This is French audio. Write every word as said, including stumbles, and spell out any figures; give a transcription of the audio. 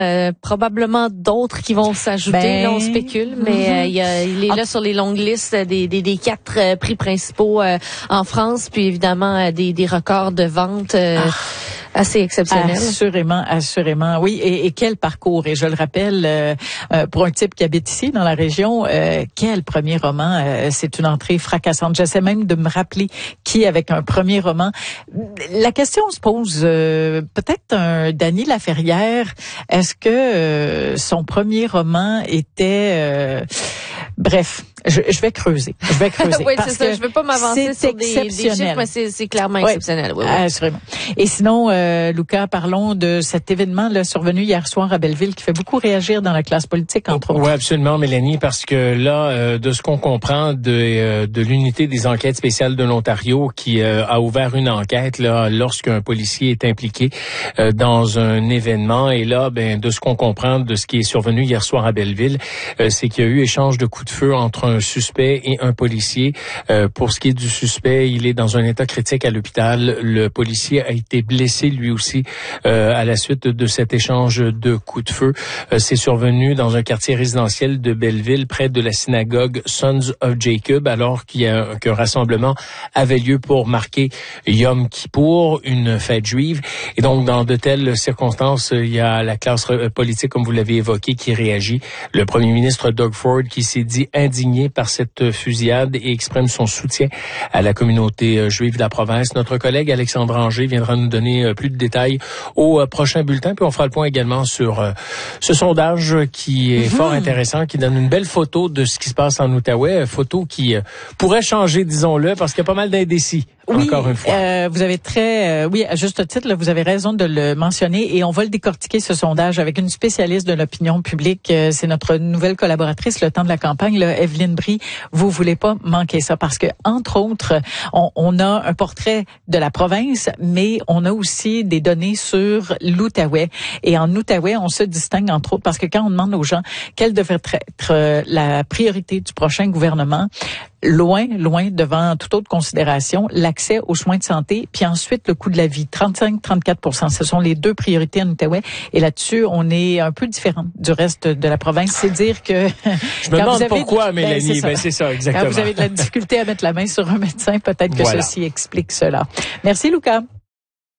Euh, probablement d'autres qui vont s'ajouter, ben, là, on spécule, mais mm-hmm. euh, il, y a, il est là sur les longues listes des, des, des quatre euh, prix principaux euh, en France, puis évidemment euh, des, des records de vente euh, ah. assez exceptionnels. Assurément, assurément, oui. Et, et quel parcours! Et je le rappelle, euh, euh, pour un type qui habite ici, dans la région, euh, quel premier roman! Euh, c'est une entrée fracassante. J'essaie même de me rappeler qui, avec un premier roman. La question se pose, euh, peut-être un Dany Laferrière. Est-ce que euh, son premier roman était... Euh, bref, je, je vais creuser. Je vais creuser. Oui, c'est ça. Je veux pas m'avancer sur des, des chiffres, mais c'est, c'est clairement oui, exceptionnel. Oui, oui. Assurément. Et sinon, euh, Lucas, parlons de cet événement là survenu hier soir à Belleville qui fait beaucoup réagir dans la classe politique, entre autres. Oui, absolument, Mélanie, parce que là, euh, de ce qu'on comprend de, euh, de l'unité des enquêtes spéciales de l'Ontario qui euh, a ouvert une enquête là lorsqu'un policier est impliqué euh, dans un événement. Et là, ben de ce qu'on comprend de ce qui est survenu hier soir à Belleville, euh, c'est qu'il y a eu échange de coups de feu entre un suspect et un policier. Euh, pour ce qui est du suspect, il est dans un état critique à l'hôpital. Le policier a été blessé lui aussi euh, à la suite de cet échange de coups de feu. Euh, c'est survenu dans un quartier résidentiel de Belleville, près de la synagogue Sons of Jacob, alors qu'il y a qu'un rassemblement avait lieu pour marquer Yom Kippour, une fête juive. Et donc, dans de telles circonstances, il y a la classe politique, comme vous l'avez évoqué, qui réagit. Le premier ministre Doug Ford qui s'est dit indigné par cette fusillade et exprime son soutien à la communauté juive de la province. Notre collègue Alexandre Anger viendra nous donner plus de détails au prochain bulletin. Puis on fera le point également sur ce sondage qui est mm-hmm. fort intéressant, qui donne une belle photo de ce qui se passe en Outaouais. Photo qui pourrait changer, disons-le, parce qu'il y a pas mal d'indécis. Oui, encore une fois. Euh, vous avez très, euh, oui, à juste titre, là, vous avez raison de le mentionner et on va le décortiquer, ce sondage, avec une spécialiste de l'opinion publique. Euh, c'est notre nouvelle collaboratrice, le temps de la campagne, là, Evelyne Brie. Vous voulez pas manquer ça parce que, entre autres, on, on a un portrait de la province, mais on a aussi des données sur l'Outaouais. Et en Outaouais, on se distingue, entre autres, parce que quand on demande aux gens quelle devrait être la priorité du prochain gouvernement, loin, loin devant toute autre considération, l'accès aux soins de santé, puis ensuite le coût de la vie, trente-cinq à trente-quatre pour cent. Ce sont les deux priorités en Outaouais. Et là-dessus, on est un peu différent du reste de la province. C'est dire que... Je me demande pourquoi, de... Mélanie. Ben, c'est, ben, c'est ça, exactement. Quand vous avez de la difficulté à mettre la main sur un médecin, peut-être que voilà. Ceci explique cela. Merci, Lucas.